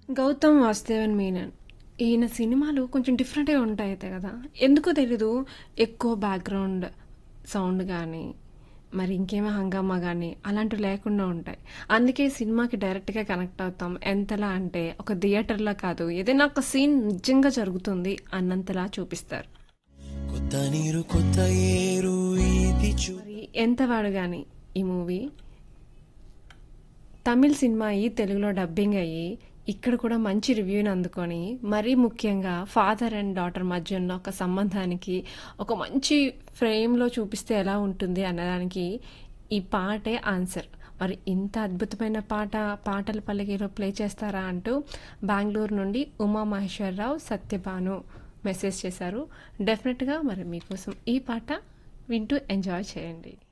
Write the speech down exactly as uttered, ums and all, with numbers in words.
గౌతమ్ వాసుదేవన్ మీనన్. ఈయన సినిమాలు కొంచెం డిఫరెంట్‌గా ఉంటాయితే కదా! ఎందుకో తెలీదు. ఎక్కువ బ్యాక్‌గ్రౌండ్ సౌండ్ గానీ, మరి ఇంకేమో హంగామా గానీ అలాంటివి లేకుండా ఉంటాయి. అందుకే సినిమాకి డైరెక్ట్‌గా కనెక్ట్ అవుతాం. ఎంతలా అంటే ఒక థియేటర్‌లో కాదు, ఏదైనా ఒక సీన్ నిజంగా జరుగుతుంది అన్నంతలా చూపిస్తారు. కొత్త నీరు కొత్త ఏరు ఇది చూ మరి 'ఎంతవాడు' గానీ ఈ మూవీ తమిళ్ సినిమా అయ్యి తెలుగులో డబ్బింగ్ అయ్యి ఇక్కడ కూడా మంచి రివ్యూని అందుకొని మరీ ముఖ్యంగా ఫాదర్ అండ్ డాటర్ మధ్య ఉన్న ఒక సంబంధానికి ఒక మంచి ఫ్రేమ్లో చూపిస్తే ఎలా ఉంటుంది అన్నదానికి ఈ పాటే ఆన్సర్. మరి ఇంత అద్భుతమైన పాట పాటల పల్లకిలో ప్లే చేస్తారా అంటూ బెంగళూరు నుండి ఉమా మహేశ్వరరావు సత్యభాను మెసేజ్ చేశారు. డెఫినెట్గా మరి మీకోసం ఈ పాట వింటూ ఎంజాయ్ చేయండి.